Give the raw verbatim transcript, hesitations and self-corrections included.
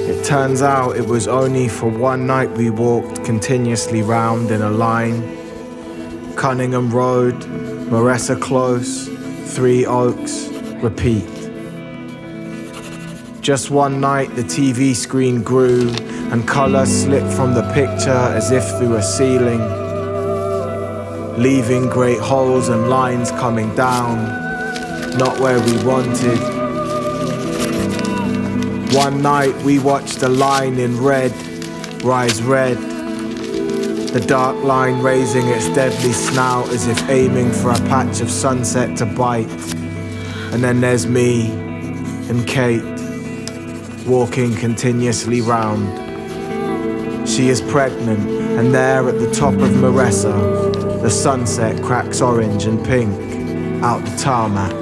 It turns out it was only for one night we walked continuously round in a line. Cunningham Road, Maressa Close, Three Oaks, repeat. Just one night the T V screen grew and colour slipped from the picture as if through a ceiling, leaving great holes and lines coming down, not where we wanted. One night we watched a line in red rise red, the dark line raising its deadly snout as if aiming for a patch of sunset to bite. And then there's me and Kate, walking continuously round. She is pregnant, and there at the top of Maressa, the sunset cracks orange and pink out the tarmac.